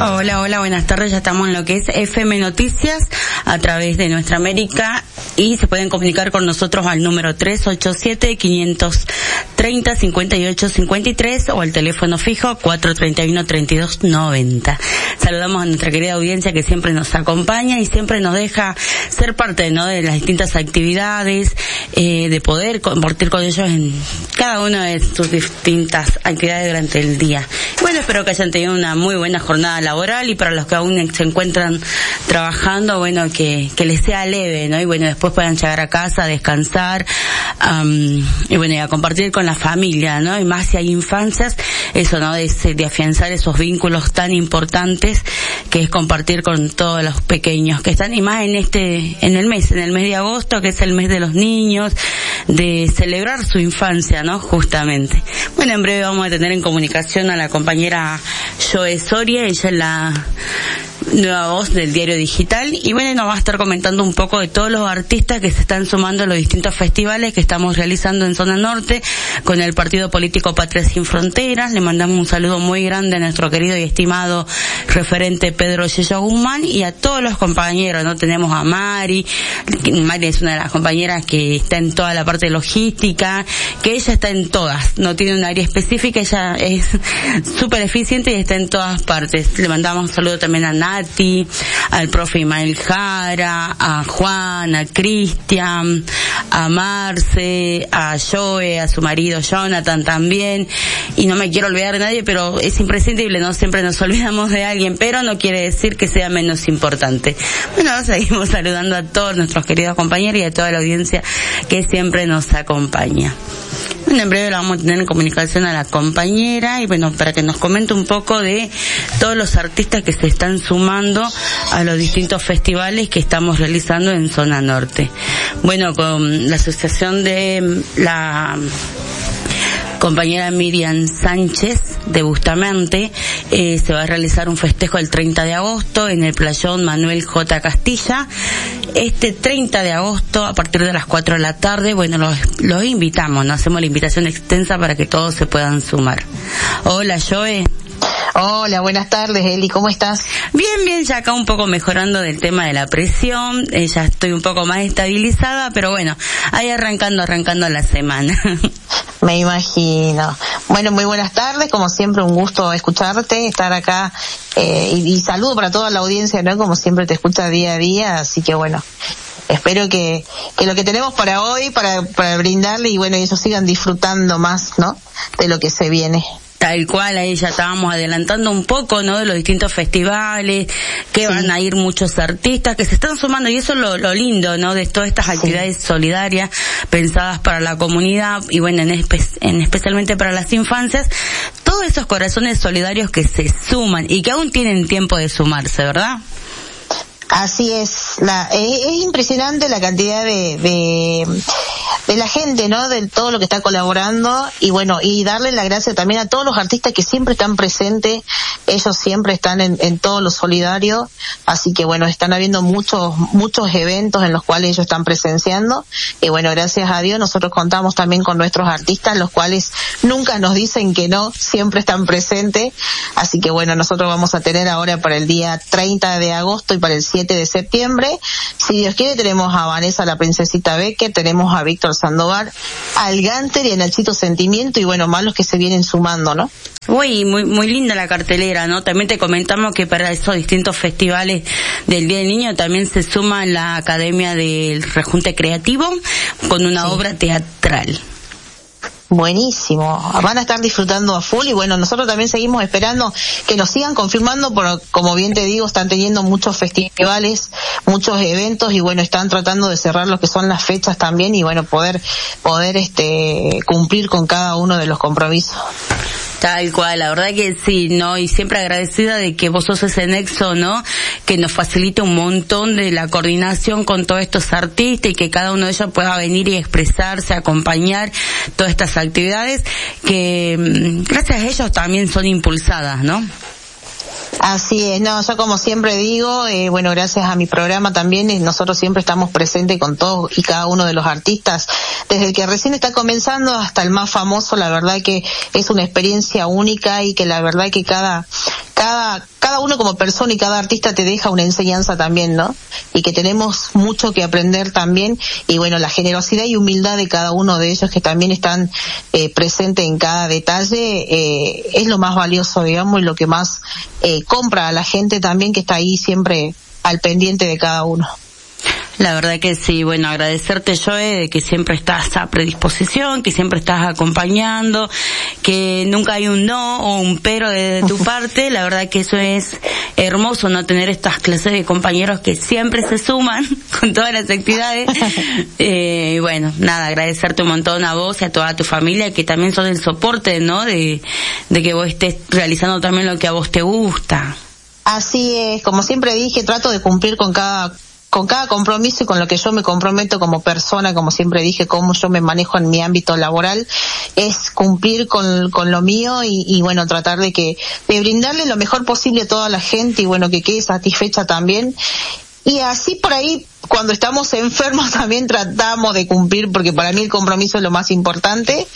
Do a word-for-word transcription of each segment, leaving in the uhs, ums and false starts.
Hola, hola, buenas tardes. Ya estamos en lo que es F M Noticias a través de Nuestra América y se pueden comunicar con nosotros al número tres ocho siete, cinco tres cero, cinco ocho cinco tres o al teléfono fijo cuatro tres uno, tres dos nueve cero. Saludamos a nuestra querida audiencia que siempre nos acompaña y siempre nos deja ser parte, ¿no?, de las distintas actividades, eh, de poder compartir con ellos en cada una de sus distintas actividades durante el día. Bueno, espero que hayan tenido una muy buena jornada laboral y para los que aún se encuentran trabajando, bueno, que, que les sea leve, ¿no? Y bueno, después puedan llegar a casa, a descansar, um, y bueno, y a compartir con la familia, ¿no? Y más si hay infancias, eso, ¿no? De, de afianzar esos vínculos tan importantes que es compartir con todos los pequeños que están, y más en este, en el mes, en el mes de agosto, que es el mes de los niños, de celebrar su infancia, ¿no? Justamente. Bueno, en breve vamos a tener en comunicación a la compañera Joe Soria, ella es la nueva voz del diario digital y bueno, nos va a estar comentando un poco de todos los artistas que se están sumando a los distintos festivales que estamos realizando en Zona Norte con el partido político Patria Sin Fronteras. Le mandamos un saludo muy grande a nuestro querido y estimado referente Pedro Yello Guzmán y a todos los compañeros, ¿no? Tenemos a Mari, Mari es una de las compañeras que está en toda la parte logística, que ella está en todas, no tiene un área específica, ella es súper eficiente y está en todas partes. Le mandamos un saludo también a Nati, al profe Imael Jara, a Juan, a Cristian, a Marce, a Joe, a su marido Jonathan también, y no me quiero olvidar de nadie, pero es imprescindible, ¿no? Siempre nos olvidamos de alguien, pero no quiere decir que sea menos importante. Bueno, seguimos saludando a todos nuestros queridos compañeros y a toda la audiencia que siempre nos acompaña. Bueno, en breve la vamos a tener en comunicación a la compañera y bueno, para que nos comente un poco de todos los artistas que se están sumando a los distintos festivales que estamos realizando en Zona Norte. Bueno, con la asociación de la compañera Miriam Sánchez de Bustamante, eh, se va a realizar un festejo el treinta de agosto en el playón Manuel J. Castilla. Este treinta de agosto, a partir de las cuatro de la tarde, bueno, los, los invitamos, nos hacemos la invitación extensa para que todos se puedan sumar. Hola, Joe. Hola, buenas tardes, Eli, ¿cómo estás? Bien, bien, ya acá un poco mejorando del tema de la presión, eh, ya estoy un poco más estabilizada, pero bueno, ahí arrancando, arrancando la semana. Me imagino. Bueno, muy buenas tardes, como siempre un gusto escucharte, estar acá, eh, y, y saludo para toda la audiencia, ¿no? Como siempre te escucha día a día, así que bueno, espero que, que lo que tenemos para hoy, para, para brindarle, y bueno, ellos sigan disfrutando más, ¿no? De lo que se viene. Tal cual, ahí ya estábamos adelantando un poco, ¿no?, de los distintos festivales, que sí, van a ir muchos artistas que se están sumando, y eso es lo, lo lindo, ¿no?, de todas estas actividades sí. solidarias pensadas para la comunidad, y bueno, en, espe- en especialmente para las infancias, todos esos corazones solidarios que se suman y que aún tienen tiempo de sumarse, ¿verdad? Así es, la, es, es impresionante la cantidad de, de, de la gente, ¿no? De todo lo que está colaborando, y bueno, y darle la gracia también a todos los artistas que siempre están presentes, ellos siempre están en, en todo lo solidario, así que bueno, están habiendo muchos, muchos eventos en los cuales ellos están presenciando, y bueno, gracias a Dios nosotros contamos también con nuestros artistas, los cuales nunca nos dicen que no, siempre están presentes, así que bueno, nosotros vamos a tener ahora para el día treinta de agosto y para el siete de septiembre, si Dios quiere, tenemos a Vanessa la Princesita Becker, tenemos a Víctor Sandoval, al Ganter y a Nachito Sentimiento, y bueno, más los que se vienen sumando, ¿no? Uy, muy muy linda la cartelera, ¿no? También te comentamos que para esos distintos festivales del Día del Niño también se suma la Academia del Rejunte Creativo con una sí. obra teatral. Buenísimo, van a estar disfrutando a full, y bueno, nosotros también seguimos esperando que nos sigan confirmando, pero como bien te digo, están teniendo muchos festivales, muchos eventos, y bueno, están tratando de cerrar lo que son las fechas también, y bueno, poder poder este cumplir con cada uno de los compromisos. Tal cual, la verdad que sí, ¿no? Y siempre agradecida de que vos sos ese nexo, ¿no?, que nos facilita un montón de la coordinación con todos estos artistas y que cada uno de ellos pueda venir y expresarse, acompañar todas estas actividades que gracias a ellos también son impulsadas, ¿no? Así es, no, yo como siempre digo, eh, bueno, gracias a mi programa también, eh, nosotros siempre estamos presentes con todos y cada uno de los artistas, desde el que recién está comenzando hasta el más famoso. La verdad que es una experiencia única, y que la verdad que cada, cada, cada uno como persona y cada artista te deja una enseñanza también, ¿no? Y que tenemos mucho que aprender también, y bueno, la generosidad y humildad de cada uno de ellos que también están eh, presentes en cada detalle, eh, es lo más valioso, digamos, y lo que más eh, compra a la gente también, que está ahí siempre al pendiente de cada uno. La verdad que sí, bueno, agradecerte, Joe, de que siempre estás a predisposición, que siempre estás acompañando, que nunca hay un no o un pero de tu parte. La verdad que eso es hermoso, no tener estas clases de compañeros que siempre se suman con todas las actividades. Eh, bueno, nada, agradecerte un montón a vos y a toda tu familia, que también son el soporte, ¿no? De, de que vos estés realizando también lo que a vos te gusta. Así es, como siempre dije, trato de cumplir con cada con cada compromiso y con lo que yo me comprometo como persona, como siempre dije, cómo yo me manejo en mi ámbito laboral, es cumplir con, con lo mío y, y bueno, tratar de que, de brindarle lo mejor posible a toda la gente y bueno, que quede satisfecha también. Y así por ahí, cuando estamos enfermos también tratamos de cumplir, porque para mí el compromiso es lo más importante,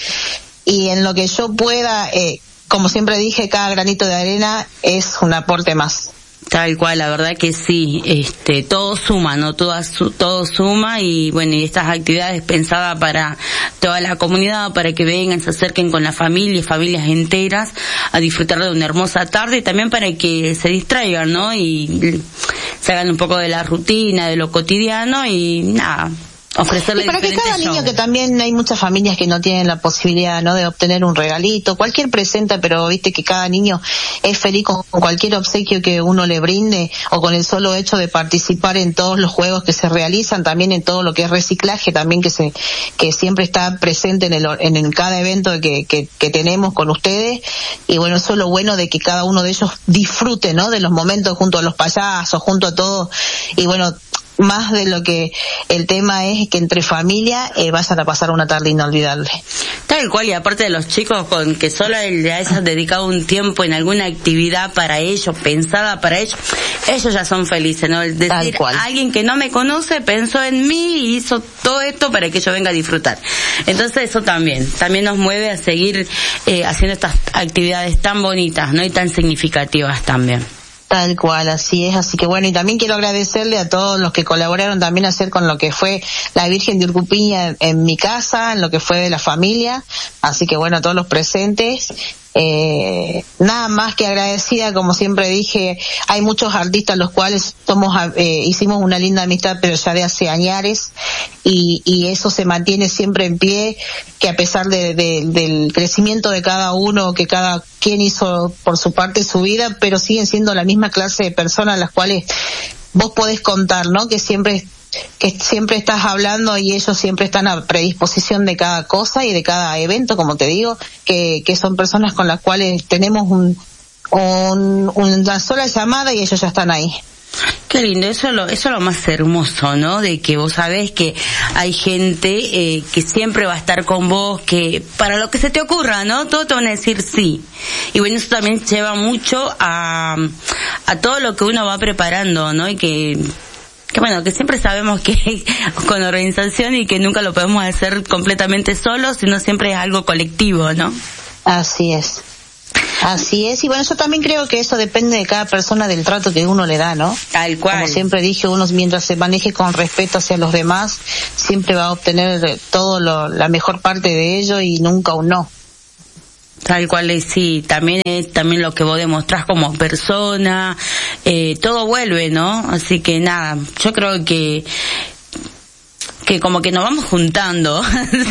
y en lo que yo pueda, eh, como siempre dije, cada granito de arena es un aporte más. Tal cual, la verdad que sí, este, todo suma, ¿no? Todo, todo suma y bueno, y estas actividades pensadas para toda la comunidad, para que vengan, se acerquen con la familia, familias enteras, a disfrutar de una hermosa tarde y también para que se distraigan, ¿no? Y se hagan un poco de la rutina, de lo cotidiano y nada. Ofrecerle y para que cada niño, shows. Que también hay muchas familias que no tienen la posibilidad, ¿no?, de obtener un regalito, cualquier presente, pero viste que cada niño es feliz con cualquier obsequio que uno le brinde, o con el solo hecho de participar en todos los juegos que se realizan, también en todo lo que es reciclaje, también que se que siempre está presente en el en, en cada evento que, que que tenemos con ustedes. Y bueno, eso es lo bueno de que cada uno de ellos disfrute, ¿no?, de los momentos junto a los payasos, junto a todos. Y bueno, más de lo que el tema es que entre familia eh, vayan a pasar una tarde inolvidable. Tal cual, y aparte de los chicos con que solo le hayas dedicado un tiempo en alguna actividad para ellos, pensada para ellos, ellos ya son felices, ¿no? Es decir, alguien que no me conoce pensó en mí y hizo todo esto para que yo venga a disfrutar. Entonces eso también, también nos mueve a seguir eh, haciendo estas actividades tan bonitas, ¿no? Y tan significativas también. Tal cual, así es. Así que bueno, y también quiero agradecerle a todos los que colaboraron también a hacer con lo que fue la Virgen de Urcupiña en, en mi casa, en lo que fue de la familia. Así que bueno, a todos los presentes. Eh, nada más que agradecida, como siempre dije, hay muchos artistas los cuales somos, eh, hicimos una linda amistad, pero ya de hace añares, y, y eso se mantiene siempre en pie, que a pesar de, de, del crecimiento de cada uno, que cada quien hizo por su parte su vida, pero siguen siendo la misma clase de personas las cuales vos podés contar, ¿no? Que siempre que siempre estás hablando y ellos siempre están a predisposición de cada cosa y de cada evento, como te digo, que, que son personas con las cuales tenemos un, un, una sola llamada y ellos ya están ahí. Qué lindo, eso es lo, eso es lo más hermoso, ¿no? De que vos sabés que hay gente eh, que siempre va a estar con vos, que para lo que se te ocurra, ¿no? Todos te van a decir sí. Y bueno, eso también lleva mucho a, a todo lo que uno va preparando, ¿no? Y que que bueno, que siempre sabemos que con organización y que nunca lo podemos hacer completamente solos, sino siempre es algo colectivo, ¿no? Así es. Así es, y bueno, yo también creo que eso depende de cada persona, del trato que uno le da, ¿no? Tal cual. Como siempre dije, uno mientras se maneje con respeto hacia los demás, siempre va a obtener todo lo, la mejor parte de ello y nunca un no. Tal cual es, sí, también es también lo que vos demostrás como persona, eh, todo vuelve, ¿no? Así que nada, yo creo que que como que nos vamos juntando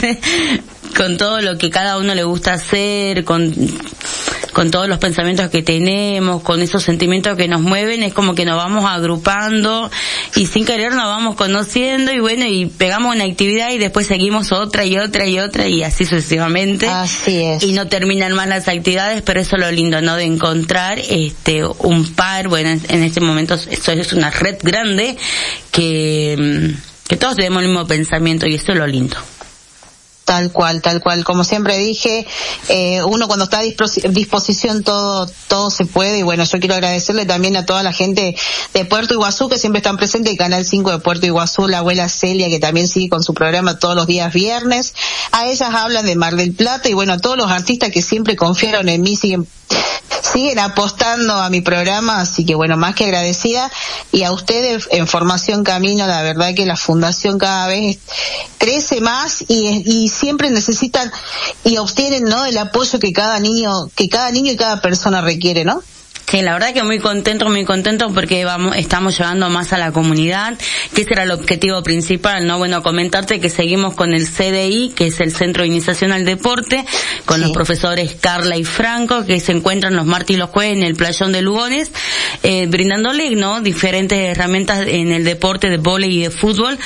con todo lo que cada uno le gusta hacer, con con todos los pensamientos que tenemos, con esos sentimientos que nos mueven, es como que nos vamos agrupando y sin querer nos vamos conociendo y bueno, y pegamos una actividad y después seguimos otra y otra y otra y así sucesivamente. Así es. Y no terminan más las actividades, pero eso es lo lindo, ¿no? De encontrar este un par, bueno, en este momento eso es una red grande que, que todos tenemos el mismo pensamiento y eso es lo lindo. Tal cual, tal cual. Como siempre dije, eh, uno cuando está a disposición todo todo se puede. Y bueno, yo quiero agradecerle también a toda la gente de Puerto Iguazú que siempre están presentes, el Canal cinco de Puerto Iguazú, la abuela Celia que también sigue con su programa todos los días viernes. A ellas hablan de Mar del Plata y bueno, a todos los artistas que siempre confiaron en mí, siguen siguen apostando a mi programa, así que bueno, más que agradecida. Y a ustedes en Formación Camino, la verdad que la fundación cada vez crece más y, y siempre necesitan y obtienen, ¿no?, el apoyo que cada niño, que cada niño y cada persona requiere, ¿no? Sí, la verdad que muy contento, muy contento porque vamos, estamos llegando más a la comunidad, que ese era el objetivo principal, ¿no? Bueno, comentarte que seguimos con el C D I, que es el Centro de Iniciación al Deporte, con sí. los profesores Carla y Franco, que se encuentran los martes y los jueves en el Playón de Lugones, eh, brindándole, ¿no?, diferentes herramientas en el deporte de vóley y de fútbol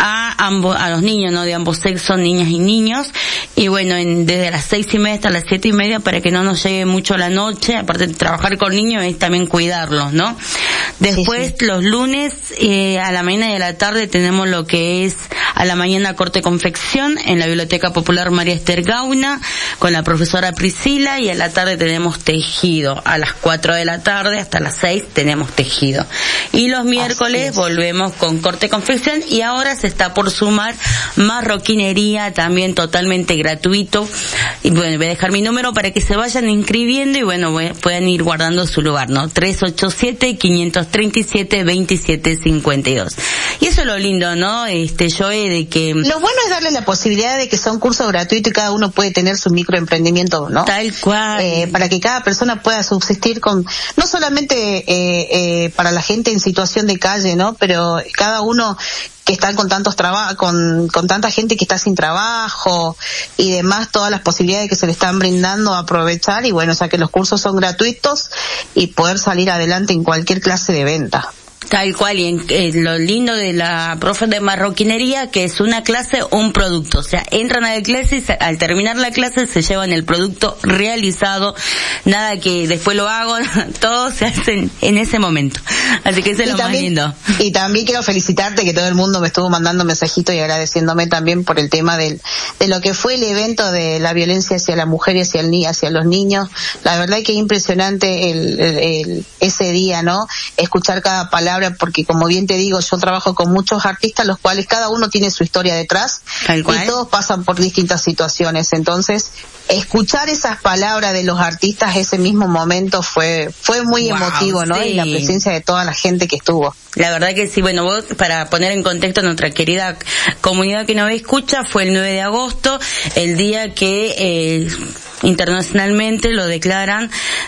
a ambos, a los niños, ¿no?, de ambos sexos, niñas y niños. Y bueno, en, desde las seis y media hasta las siete y media para que no nos llegue mucho la noche, aparte de trabajar con niños, es también cuidarlos, ¿no? Después, sí, sí. los lunes eh, a la mañana y a la tarde tenemos lo que es a la mañana corte confección en la Biblioteca Popular María Esther Gauna con la profesora Priscila, y a la tarde tenemos tejido. A las cuatro de la tarde hasta las seis tenemos tejido. Y los miércoles volvemos con corte confección, y ahora se está por sumar marroquinería, también totalmente gratuito. Y bueno, voy a dejar mi número para que se vayan inscribiendo y bueno, puedan ir guardando su lugar, ¿no? tres ocho siete, cinco tres siete, dos siete cinco dos. Y eso es lo lindo, ¿no? Este, Joe, de que... Lo bueno es darle la posibilidad de que sea un curso gratuito y cada uno puede tener su microemprendimiento, ¿no? Tal cual. Eh, para que cada persona pueda subsistir con, no solamente eh, eh, para la gente en situación de calle, ¿no? Pero cada uno que están con tantos trabajos, con, con tanta gente que está sin trabajo y demás, todas las posibilidades que se le están brindando a aprovechar, y bueno, o sea que los cursos son gratuitos y poder salir adelante en cualquier clase de venta. Tal cual, y en, eh, lo lindo de la profe de marroquinería, que es una clase, un producto, o sea, entran a la clase y se, al terminar la clase se llevan el producto realizado, nada que después lo hago, todo se hace en ese momento, así que eso es lo también, más lindo. Y también quiero felicitarte, que todo el mundo me estuvo mandando mensajitos y agradeciéndome también por el tema del, de lo que fue el evento de la violencia hacia la mujer y hacia, el, hacia los niños. La verdad que es impresionante el, el, el, ese día, ¿no? Escuchar cada palabra, porque como bien te digo, yo trabajo con muchos artistas, los cuales cada uno tiene su historia detrás y todos pasan por distintas situaciones. Entonces, escuchar esas palabras de los artistas ese mismo momento fue fue muy wow, emotivo, ¿no? Sí. Y la presencia de toda la gente que estuvo. La verdad que sí. Bueno, vos, para poner en contexto a nuestra querida comunidad que nos escucha, fue el nueve de agosto, el día que eh, internacionalmente lo declaran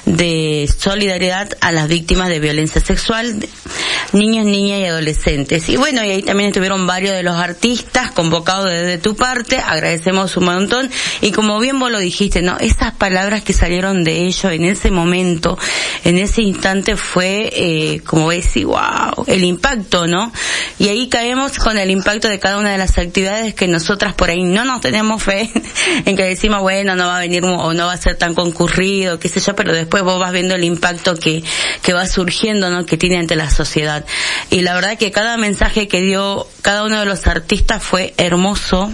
de solidaridad a las víctimas de violencia sexual, niños, niñas y adolescentes. Y bueno, y ahí también estuvieron varios de los artistas convocados desde tu parte, agradecemos un montón, y como bien vos lo dijiste, ¿no? Esas palabras que salieron de ellos en ese momento, en ese instante, fue, eh, como decir, wow, el impacto, ¿no? Y ahí caemos con el impacto de cada una de las actividades que nosotras por ahí no nos tenemos fe en que decimos, bueno, no va a venir o no va a ser tan concurrido, qué sé yo, pero después vos vas viendo el impacto que, que va surgiendo, ¿no? Que tiene ante la sociedad. Y la verdad que cada mensaje que dio cada uno de los artistas fue hermoso.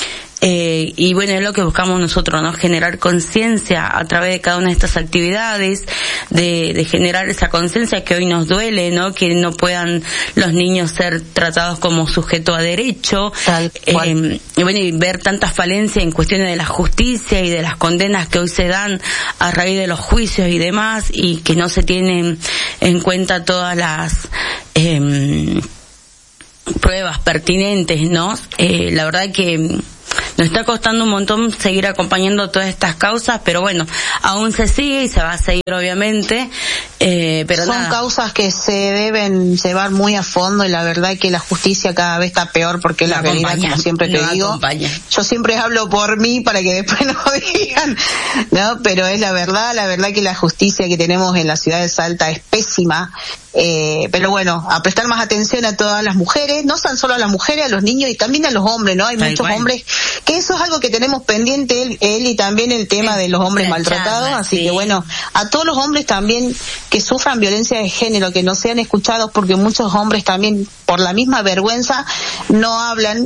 Eh, y bueno, es lo que buscamos nosotros, ¿no? Generar conciencia a través de cada una de estas actividades, de, de generar esa conciencia que hoy nos duele, ¿no? Que no puedan los niños ser tratados como sujeto a derecho, eh, y bueno, y ver tantas falencias en cuestiones de la justicia y de las condenas que hoy se dan a raíz de los juicios y demás, y que no se tienen en cuenta todas las eh, pruebas pertinentes, ¿no? Eh, la verdad que nos está costando un montón seguir acompañando todas estas causas, pero bueno, aún se sigue y se va a seguir obviamente, eh, pero son nada. Causas que se deben llevar muy a fondo, y la verdad es que la justicia cada vez está peor, porque es la realidad, como siempre te digo. Acompaña. Yo siempre hablo por mí para que después no digan, ¿no? Pero es la verdad, la verdad que la justicia que tenemos en la ciudad de Salta es pésima. Eh, pero bueno, a prestar más atención a todas las mujeres, no tan solo a las mujeres, a los niños y también a los hombres, ¿no? Hay Tal muchos cual. hombres, que eso es algo que tenemos pendiente, él, él y también el tema sí, de los hombres maltratados, chama, así sí. que bueno, a todos los hombres también que sufran violencia de género, que no sean escuchados, porque muchos hombres también, por la misma vergüenza, no hablan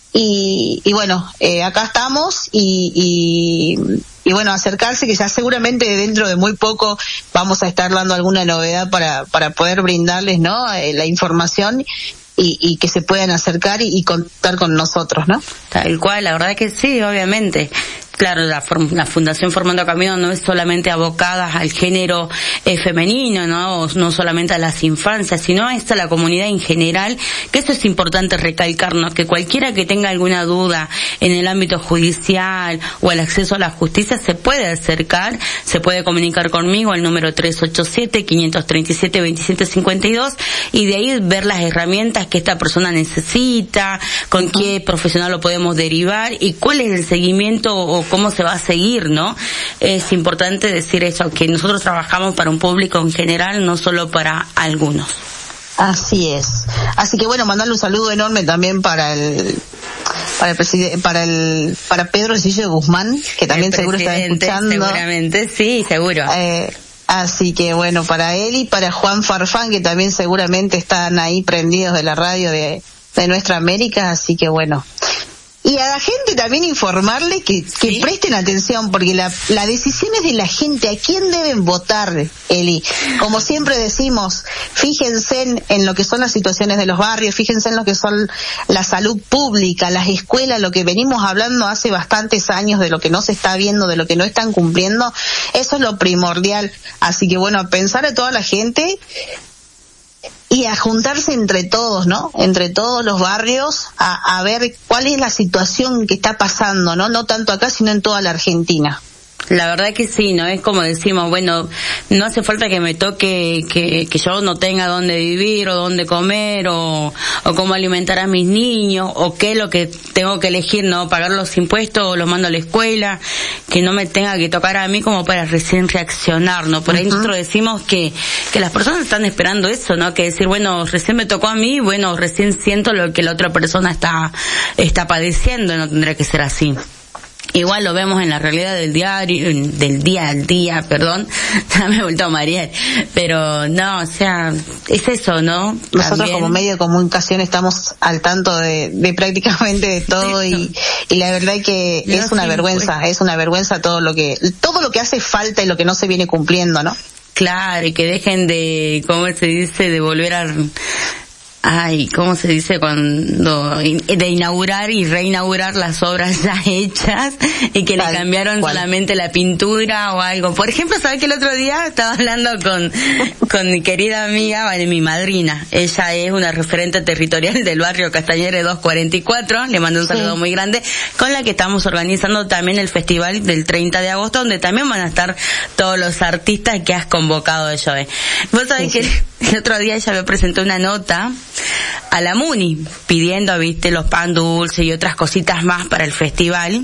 y, y bueno, eh, acá estamos y, y, y bueno, acercarse, que ya seguramente dentro de muy poco vamos a estar dando alguna novedad para, para poder brindarles, ¿no? Eh, la información y, y que se puedan acercar y, y contar con nosotros, ¿no? Tal cual, la verdad que sí, obviamente. Claro, la, la Fundación Formando Camino no es solamente abocada al género eh, femenino, ¿no? No solamente a las infancias, sino a esta la comunidad en general, que eso es importante recalcarnos, que cualquiera que tenga alguna duda en el ámbito judicial o el acceso a la justicia se puede acercar, se puede comunicar conmigo al número tres ocho siete, cinco tres siete, dos siete cinco dos y de ahí ver las herramientas que esta persona necesita, con qué profesional lo podemos derivar y cuál es el seguimiento o cómo se va a seguir, ¿no? Es importante decir eso, que nosotros trabajamos para un público en general, no solo para algunos. Así es. Así que bueno, mandarle un saludo enorme también para el para el presidente, para el para Pedro Sillo de Guzmán, que también seguro está escuchando. Seguramente, sí, seguro. Eh, así que bueno, para él y para Juan Farfán, que también seguramente están ahí prendidos de la radio de, de Nuestra América, así que bueno. Y a la gente también informarle que, que ¿sí? presten atención, porque la, la decisión es de la gente. ¿A quién deben votar, Eli? Como siempre decimos, fíjense en, en lo que son las situaciones de los barrios, fíjense en lo que son la salud pública, las escuelas, lo que venimos hablando hace bastantes años de lo que no se está viendo, de lo que no están cumpliendo. Eso es lo primordial. Así que bueno, pensar a toda la gente y a juntarse entre todos, ¿no? Entre todos los barrios a, a ver cuál es la situación que está pasando, ¿no? No tanto acá, sino en toda la Argentina. La verdad que sí, ¿no? Es como decimos, bueno, no hace falta que me toque que, que yo no tenga dónde vivir o dónde comer o, o cómo alimentar a mis niños o qué es lo que tengo que elegir, ¿no? Pagar los impuestos o los mando a la escuela, que no me tenga que tocar a mí como para recién reaccionar, ¿no? Por ahí uh-huh. nosotros decimos que, que las personas están esperando eso, ¿no? Que decir, bueno, recién me tocó a mí, bueno, recién siento lo que la otra persona está, está padeciendo, no tendría que ser así. Igual lo vemos en la realidad del diario, del día al día, perdón, ya me he vuelto a marear, pero no, o sea, es eso, ¿no? Nosotros también, como medio de comunicación estamos al tanto de, de prácticamente de todo y, y la verdad que no, es una sí, vergüenza, pues. es una vergüenza todo lo que, todo lo que hace falta y lo que no se viene cumpliendo, ¿no? Claro, y que dejen de, ¿cómo se dice?, de volver a... Ay, ¿cómo se dice cuando de inaugurar y reinaugurar las obras ya hechas y que Tal, le cambiaron ¿cuál? solamente la pintura o algo? Por ejemplo, ¿sabes que el otro día estaba hablando con con mi querida amiga, vale, mi madrina? Ella es una referente territorial del barrio Castañere doscientos cuarenta y cuatro, le mando un saludo sí. muy grande, con la que estamos organizando también el festival del treinta de agosto, donde también van a estar todos los artistas que has convocado, Joe. Vos sabés sí, que sí. el otro día ella me presentó una nota a la Muni pidiendo, viste, los pan dulces y otras cositas más para el festival.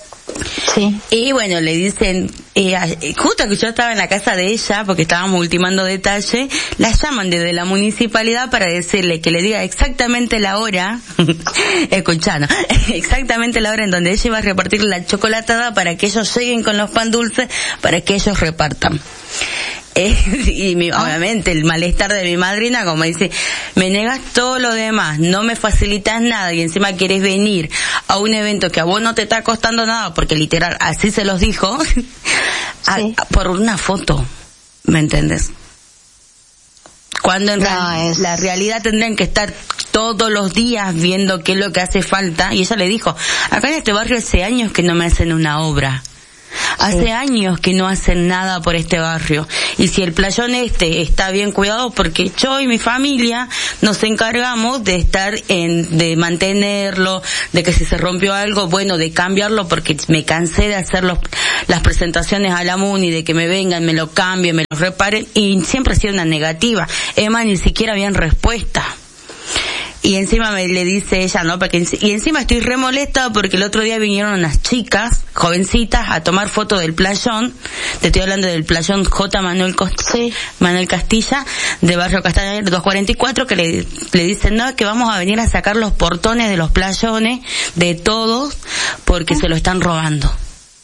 Sí. Y bueno, le dicen, eh, justo que yo estaba en la casa de ella, porque estábamos ultimando detalle, la llaman desde la municipalidad para decirle que le diga exactamente la hora, escuchando, exactamente la hora en donde ella iba a repartir la chocolatada para que ellos lleguen con los pan dulces, para que ellos repartan. Eh, y mi, obviamente el malestar de mi madrina, como dice, me negas todo lo demás, no me facilitas nada y encima quieres venir a un evento que a vos no te está costando nada, porque literal así se los dijo, a, sí. a, por una foto, ¿me entiendes? Cuando en no, real, es... la realidad tendrían que estar todos los días viendo qué es lo que hace falta. Y ella le dijo, acá en este barrio hace años que no me hacen una obra. Hace sí. años que no hacen nada por este barrio. Y si el playón este está bien cuidado, porque yo y mi familia nos encargamos de estar en, de mantenerlo, de que si se rompió algo, bueno, de cambiarlo, porque me cansé de hacer los, las presentaciones a la Muni, de que me vengan, me lo cambien, me lo reparen, y siempre ha sido una negativa. Emma, ni siquiera habían respuesta. Y encima me le dice ella, ¿no? Porque, y encima estoy re molesta porque el otro día vinieron unas chicas, jovencitas, a tomar foto del playón. Te estoy hablando del playón J. Manuel, Cost- sí. Manuel Castilla, de barrio Castañer doscientos cuarenta y cuatro, que le, le dicen, no, que vamos a venir a sacar los portones de los playones, de todos, porque se lo están robando.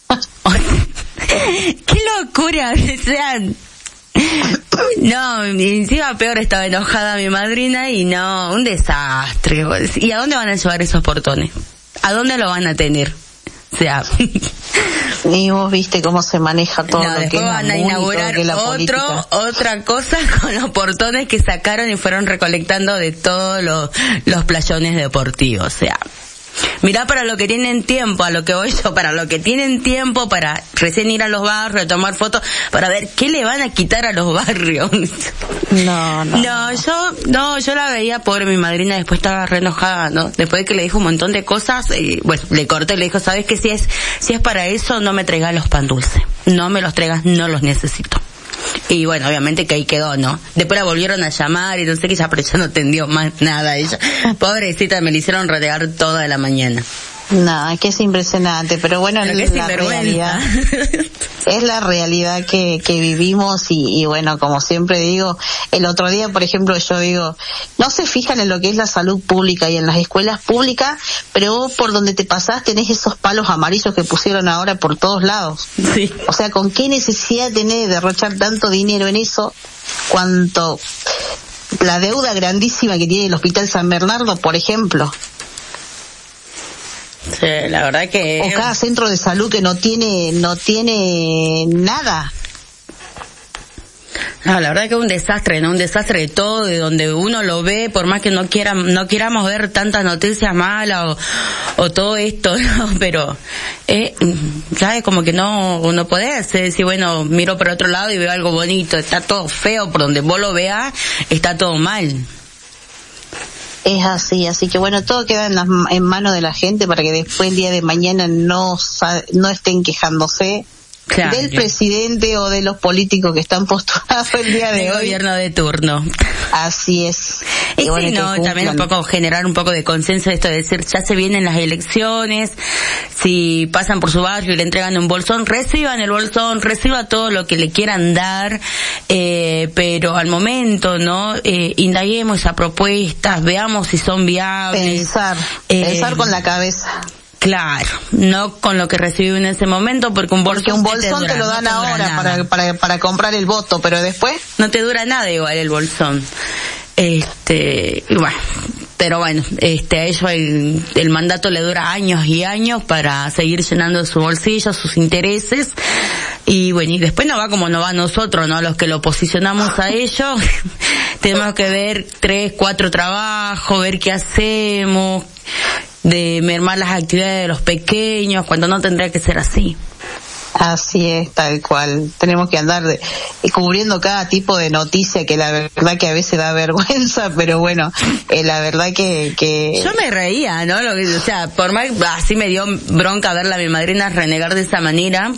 ¡Qué locura! O sea... No, encima peor, estaba enojada mi madrina y no, un desastre. ¿Y a dónde van a llevar esos portones? ¿a dónde lo van a tener? O sea, y vos viste cómo se maneja todo no, lo que es van a inaugurar que es la otro política. Otra cosa con los portones que sacaron y fueron recolectando de todos los, los playones deportivos. O sea, mirá para lo que tienen tiempo, a lo que voy yo, para lo que tienen tiempo para recién ir a los barrios, tomar fotos, para ver qué le van a quitar a los barrios. No, no. No, yo, no, yo la veía, pobre mi madrina, después estaba re enojada, ¿no? Después de que le dijo un montón de cosas, eh, bueno, le corté y le dijo, ¿sabes qué? Si es, si es para eso, no me traigas los pan dulces. No me los traigas, no los necesito. Y bueno, obviamente que ahí quedó, ¿no? Después la volvieron a llamar y no sé qué, ya, pero ya no atendió más nada ella. Pobrecita, me le hicieron renegar toda la mañana. No, es que es impresionante, pero bueno, pero es la realidad. Es la realidad que, que vivimos y, y bueno, como siempre digo, el otro día, por ejemplo, yo digo, no se fijan en lo que es la salud pública y en las escuelas públicas, pero vos por donde te pasás tenés esos palos amarillos que pusieron ahora por todos lados. Sí. O sea, ¿con qué necesidad tenés de derrochar tanto dinero en eso? Cuanto la deuda grandísima que tiene el Hospital San Bernardo, por ejemplo. Sí, la verdad que... O cada centro de salud que no tiene, no tiene nada. No, la verdad que es un desastre, ¿no? Un desastre de todo, de donde uno lo ve, por más que no quiera, no quieramos ver tantas noticias malas o, o todo esto, ¿no? Pero, eh, ¿sabes? Como que no, no podés decir, bueno, miro por otro lado y veo algo bonito. Está todo feo, por donde vos lo veas, está todo mal. Es así, así que bueno, todo queda en, las, en manos de la gente para que después el día de mañana no, no estén quejándose. Claro. Del presidente o de los políticos que están postulados el día de el hoy. Gobierno de turno. Así es. Y, y bueno, sí, no, también un poco generar un poco de consenso, esto de decir, ya se vienen las elecciones, si pasan por su barrio y le entregan un bolsón, reciban el bolsón, reciba todo lo que le quieran dar, eh, pero al momento, ¿no? Eh, indaguemos a propuestas, veamos si son viables. Pensar, eh, pensar con la cabeza. Claro, no con lo que recibí en ese momento, porque un bolsón, porque un bolsón te, te, te lo dan no te ahora para, para para comprar el voto, pero después no te dura nada igual el bolsón. Este, y bueno, pero bueno, este, a ellos el, el mandato le dura años y años para seguir llenando su bolsillo, sus intereses, y bueno, y después no va como no va a nosotros, ¿no? Los que lo posicionamos a ellos, tenemos que ver tres, cuatro trabajos, ver qué hacemos, de mermar las actividades de los pequeños, cuando no tendría que ser así. Así es, tal cual. Tenemos que andar de, cubriendo cada tipo de noticia que la verdad que a veces da vergüenza, pero bueno, eh, la verdad que, que... Yo me reía, ¿no? Lo que, o sea, por más, así me dio bronca verla a mi madrina renegar de esa manera.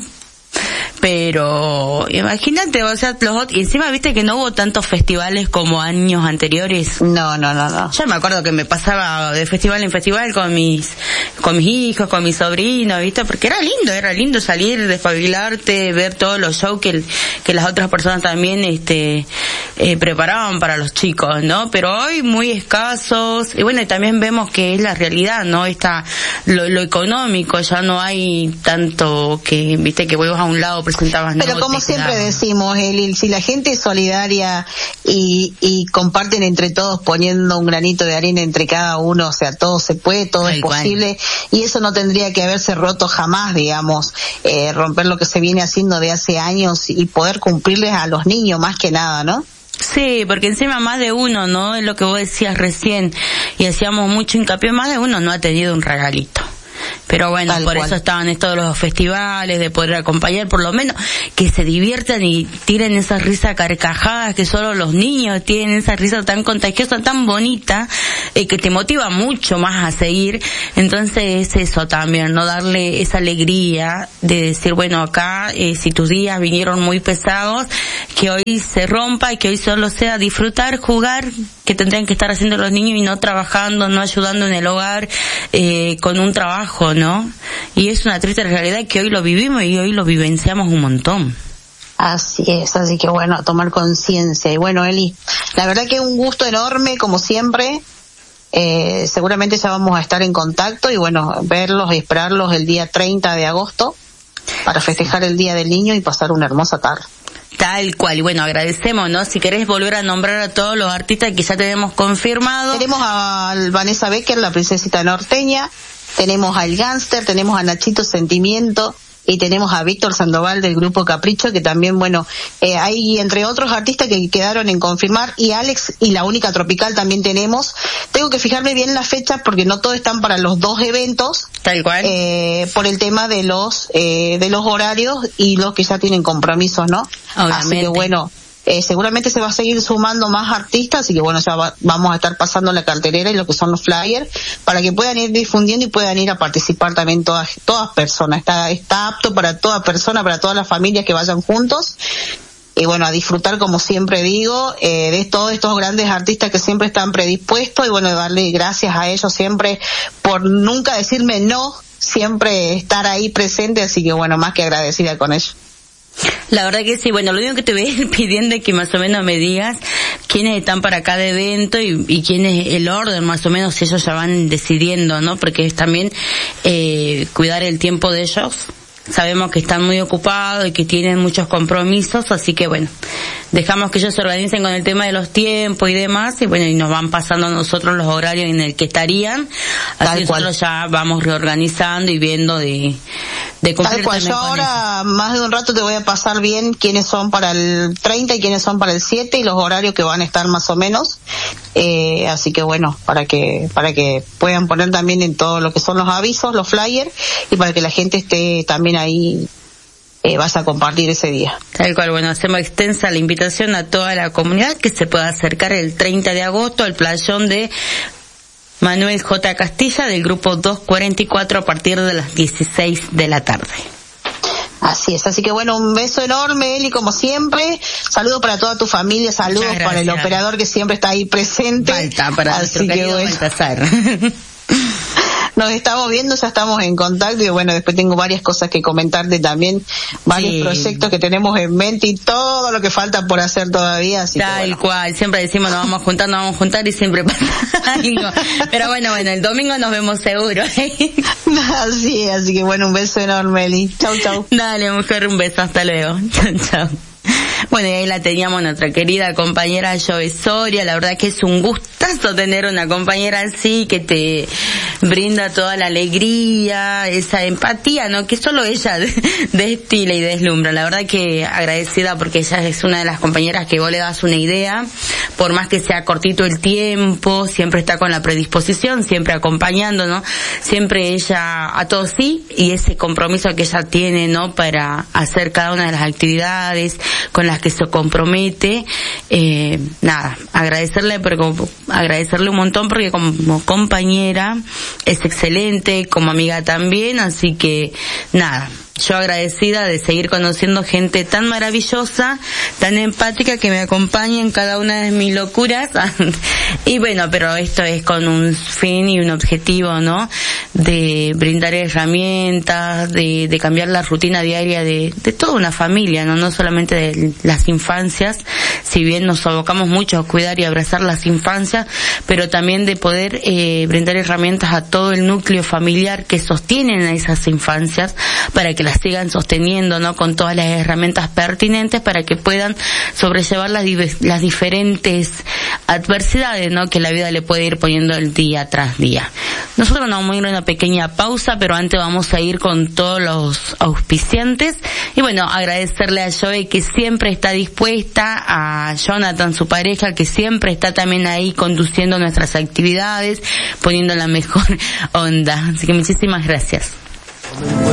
Pero imagínate, o sea, los y encima viste que no hubo tantos festivales como años anteriores. No, no, no, no. Yo me acuerdo que me pasaba de festival en festival con mis con mis hijos, con mis sobrinos, viste, porque era lindo, era lindo salir, despabilarte, ver todos los shows que que las otras personas también este eh, preparaban para los chicos, ¿no? Pero hoy muy escasos, y bueno, y también vemos que es la realidad, ¿no? Está lo, lo económico, ya no hay tanto que, viste, que vuelvas a un lado presentabas. Pero no, como siempre quedaban. Decimos, Eli, si la gente es solidaria y, y comparten entre todos poniendo un granito de arena entre cada uno, o sea, todo se puede, todo Ay, es posible, bueno. Y eso no tendría que haberse roto jamás, digamos, eh, romper lo que se viene haciendo de hace años y poder cumplirles a los niños más que nada, ¿no? Sí, porque encima más de uno, ¿no? Es lo que vos decías recién, y hacíamos mucho hincapié, más de uno no ha tenido un regalito. Pero bueno, Tal por cual. Eso estaban estos los festivales, de poder acompañar, por lo menos que se diviertan y tiren esas risas carcajadas que solo los niños tienen, esa risa tan contagiosa, tan bonita, eh, que te motiva mucho más a seguir. Entonces es eso también, no darle esa alegría de decir, bueno, acá eh, si tus días vinieron muy pesados, que hoy se rompa y que hoy solo sea disfrutar, jugar, que tendrían que estar haciendo los niños y no trabajando, no ayudando en el hogar, eh, con un trabajo, ¿no? Y es una triste realidad que hoy lo vivimos y hoy lo vivenciamos un montón. Así es, así que bueno, a tomar conciencia. Y bueno, Eli, la verdad que un gusto enorme, como siempre. Eh, seguramente ya vamos a estar en contacto y bueno, verlos y esperarlos el día treinta de agosto para festejar el Día del Niño y pasar una hermosa tarde. Tal cual, y bueno, agradecemos, ¿no? Si querés volver a nombrar a todos los artistas que ya tenemos confirmados. Tenemos a Vanessa Becker, la princesita norteña, tenemos al Gánster, tenemos a Nachito Sentimiento, y tenemos a Víctor Sandoval del grupo Capricho, que también, bueno, eh, hay entre otros artistas que quedaron en confirmar, y Alex y La Única Tropical también tenemos. Tengo que fijarme bien las fechas porque no todos están para los dos eventos. Tal cual. Eh, por el tema de los, eh, de los horarios y los que ya tienen compromisos, ¿no? Obviamente. Así que bueno, Eh, seguramente se va a seguir sumando más artistas, así que bueno, ya va, vamos a estar pasando la cartelera y lo que son los flyers para que puedan ir difundiendo y puedan ir a participar también todas todas personas. Está está apto para toda persona, para todas las familias que vayan juntos. Y bueno, a disfrutar, como siempre digo, eh, de todos estos grandes artistas que siempre están predispuestos, y bueno, darle gracias a ellos siempre por nunca decirme no, siempre estar ahí presente, así que bueno, más que agradecida con ellos. La verdad que sí. Bueno, lo único que te voy a ir pidiendo es que más o menos me digas quiénes están para cada evento y, y quién es el orden, más o menos, si ellos ya van decidiendo, ¿no? Porque es también eh, cuidar el tiempo de ellos. Sabemos que están muy ocupados y que tienen muchos compromisos, así que bueno, dejamos que ellos se organicen con el tema de los tiempos y demás, y bueno, y nos van pasando a nosotros los horarios en el que estarían, así nosotros ya vamos reorganizando y viendo de, de cumplir. Tal cual, yo ahora más de un rato te voy a pasar bien quiénes son para el treinta y quiénes son para el siete y los horarios que van a estar más o menos, eh, así que bueno, para que, para que puedan poner también en todo lo que son los avisos, los flyers, y para que la gente esté también ahí, eh, vas a compartir ese día. Tal cual, bueno, hacemos extensa la invitación a toda la comunidad que se pueda acercar el treinta de agosto al playón de Manuel J. Castilla del grupo doscientos cuarenta y cuatro a partir de las dieciséis de la tarde. Así es, así que bueno, un beso enorme, Eli, como siempre. Saludos para toda tu familia, saludos para el operador que siempre está ahí presente. Falta para así que bueno. Nos estamos viendo, ya estamos en contacto, y bueno, después tengo varias cosas que comentarte también, varios sí. proyectos que tenemos en mente y todo lo que falta por hacer todavía, así Tal que bueno. cual, siempre decimos nos vamos a juntar, nos vamos a juntar y siempre pasa algo. Pero bueno, bueno, el domingo nos vemos seguro. Así es, así que bueno, un beso enorme, Eli. Chau, chau. Dale, mujer, un beso, hasta luego. Chau, chau. Bueno, y ahí la teníamos nuestra querida compañera Joe Soria. La verdad que es un gustazo tener una compañera así que te brinda toda la alegría, esa empatía, ¿no? Que solo ella destila y deslumbra. La verdad que agradecida porque ella es una de las compañeras que vos le das una idea, por más que sea cortito el tiempo, siempre está con la predisposición, siempre acompañando, ¿no? Siempre ella a todos sí, y ese compromiso que ella tiene, ¿no? Para hacer cada una de las actividades con las que se compromete, eh, nada, agradecerle, pero agradecerle un montón porque como compañera es excelente, como amiga también, así que nada, yo agradecida de seguir conociendo gente tan maravillosa, tan empática, que me acompaña en cada una de mis locuras. Y bueno, pero esto es con un fin y un objetivo, ¿no? De brindar herramientas, de, de cambiar la rutina diaria de, de toda una familia, ¿no? No solamente de las infancias, si bien nos abocamos mucho a cuidar y abrazar las infancias, pero también de poder eh, brindar herramientas a todo el núcleo familiar que sostienen a esas infancias, para que las sigan sosteniendo, ¿no? Con todas las herramientas pertinentes para que puedan sobrellevar las, las diferentes adversidades, ¿no? Que la vida le puede ir poniendo el día tras día. Nosotros nos vamos a ir a una pequeña pausa, pero antes vamos a ir con todos los auspiciantes. Y bueno, agradecerle a Joey, que siempre está dispuesta, a Jonathan, su pareja, que siempre está también ahí conduciendo nuestras actividades, poniendo la mejor onda. Así que muchísimas gracias.